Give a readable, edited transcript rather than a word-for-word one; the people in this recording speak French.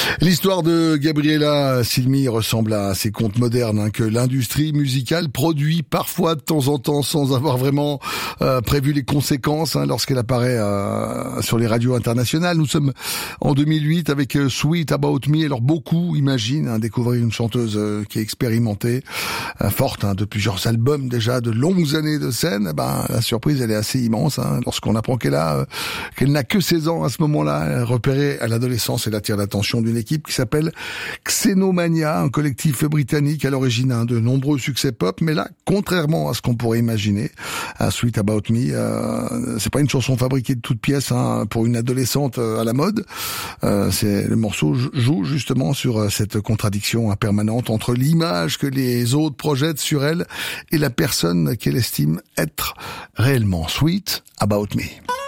L'histoire de Gabriela Cilmi ressemble à ces contes modernes que l'industrie musicale produit parfois de temps en temps sans avoir vraiment prévu les conséquences lorsqu'elle apparaît sur les radios internationales. Nous sommes en 2008 avec Sweet About Me. Alors beaucoup imaginent découvrir une chanteuse qui est expérimentée, forte de plusieurs albums déjà, de longues années de scène. La surprise elle est assez immense lorsqu'on apprend qu'elle n'a que 16 ans à ce moment-là, repérée à l'adolescence. Elle attire l'attention d'une équipe qui s'appelle Xenomania, un collectif britannique à l'origine de nombreux succès pop. Mais là, contrairement à ce qu'on pourrait imaginer, Sweet About Me, c'est pas une chanson fabriquée de toutes pièces pour une adolescente à la mode. Le morceau joue justement sur cette contradiction permanente entre l'image que les autres projettent sur elle et la personne qu'elle estime être réellement. Sweet About Me.